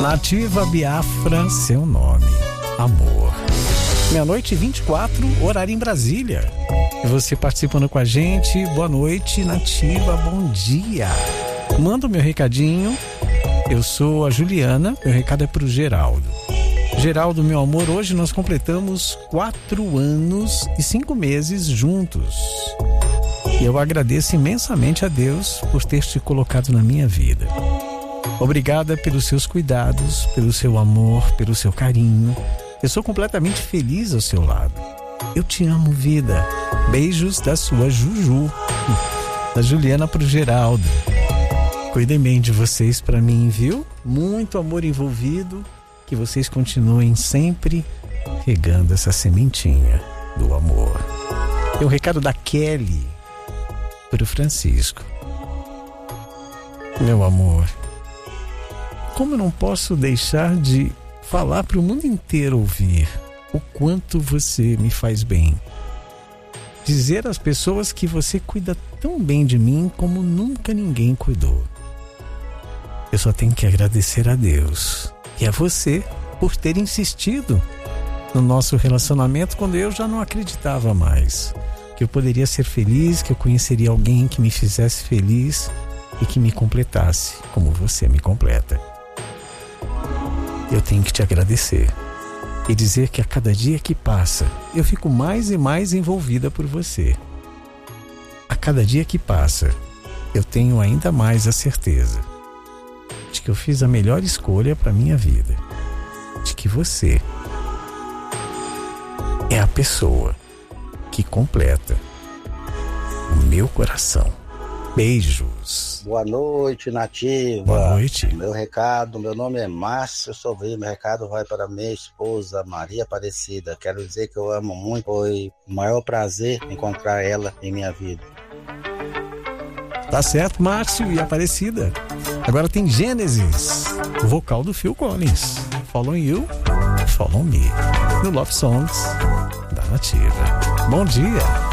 Nativa Biafra, seu nome, amor. 00:24, horário em Brasília. E você participando com a gente, boa noite, Nativa, bom dia. Manda o meu recadinho, eu sou a Juliana, meu recado é pro Geraldo. Geraldo, meu amor, hoje nós completamos 4 anos e 5 meses juntos. E eu agradeço imensamente a Deus por ter te colocado na minha vida. Obrigada pelos seus cuidados, pelo seu amor, pelo seu carinho. Eu sou completamente feliz ao seu lado. Eu te amo, vida. Beijos da sua Juju. Da Juliana pro Geraldo. Cuidem bem de vocês pra mim, viu? Muito amor envolvido. Que vocês continuem sempre regando essa sementinha do amor. Tem um recado da Kelly pro Francisco. Meu amor, como eu não posso deixar de falar para o mundo inteiro ouvir o quanto você me faz bem. Dizer às pessoas que você cuida tão bem de mim como nunca ninguém cuidou. Eu só tenho que agradecer a Deus e a você por ter insistido no nosso relacionamento quando eu já não acreditava mais. Que eu poderia ser feliz, que eu conheceria alguém que me fizesse feliz e que me completasse como você me completa. Eu tenho que te agradecer e dizer que a cada dia que passa, eu fico mais e mais envolvida por você. A cada dia que passa, eu tenho ainda mais a certeza de que eu fiz a melhor escolha para minha vida, de que você é a pessoa que completa o meu coração. Beijos. Boa noite, Nativa. Boa noite. Meu recado, meu nome é Márcio Sobrinho. Meu recado vai para minha esposa, Maria Aparecida. Quero dizer que eu amo muito. Foi o maior prazer encontrar ela em minha vida. Tá certo, Márcio e Aparecida. Agora tem Gênesis, o vocal do Phil Collins. Follow You, Follow Me. No Love Songs da Nativa. Bom dia.